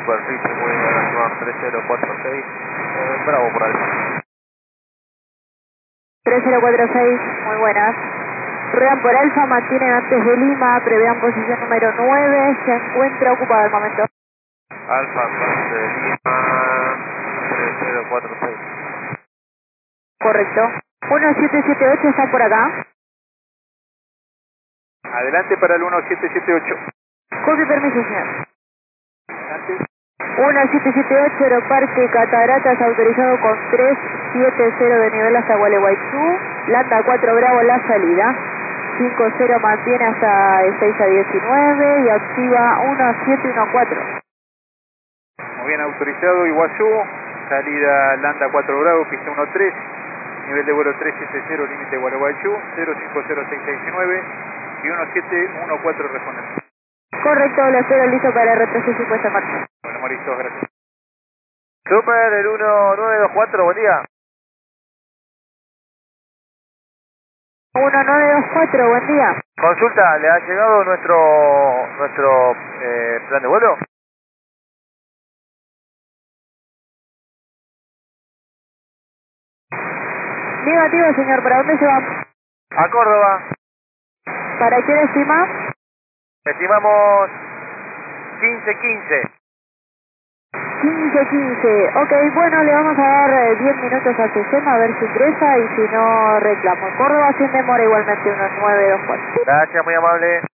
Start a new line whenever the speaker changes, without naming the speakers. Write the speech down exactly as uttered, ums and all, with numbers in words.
superficie, muy bien, tres cero cuatro seis, eh, bravo por Alfa.
tres cero cuatro seis, muy buenas. Ruedan por Alfa, mantienen antes de Lima, prevean posición número nueve, se encuentra ocupada al momento.
Alfa, antes de Lima, tres cero cuatro seis.
Correcto. uno siete siete ocho está por acá.
Adelante para el uno siete siete ocho.
Con mi permiso, señor.
Adelante.
uno siete siete ocho, Aeroparque Cataratas, autorizado con trescientos setenta de nivel hasta Gualeguaychú. Landa cuatro Bravo la salida. cinco cero mantiene hasta el seis a diecinueve y activa uno siete uno cuatro.
Muy bien, autorizado Iguazú, salida Landa cuatro Bravo, pista uno tres, nivel de vuelo trescientos setenta, límite Gualeguaychú, cero cinco cero seis seis nueve y uno siete uno cuatro responden.
Correcto, lo espero listo para el retroceso y puesta en marcha.
Bueno, Mauricio, gracias. Super, el uno nueve dos cuatro, buen día.
uno nueve dos cuatro, buen día.
Consulta, ¿le ha llegado nuestro nuestro eh, plan de vuelo?
Negativo, señor, ¿para dónde se va?
A Córdoba.
¿Para quién estima?
Estimamos quince quince.
quince quince. Ok, bueno, le vamos a dar eh, diez minutos al sistema a ver si ingresa y si no reclamo. Córdoba sin demora igualmente uno nueve dos cuatro.
Gracias, muy amable.